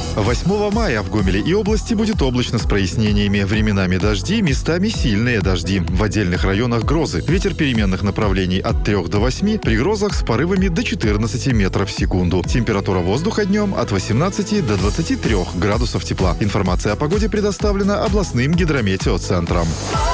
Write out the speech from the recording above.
8 мая в Гомеле и области будет облачно с прояснениями. Временами дожди, местами сильные дожди. В отдельных районах грозы. Ветер переменных направлений от 3 до 8, при грозах с порывами до 14 метров в секунду. Температура воздуха днем от 18 до 23 градусов тепла. Информация о погоде предоставлена областным гидрометеоцентром.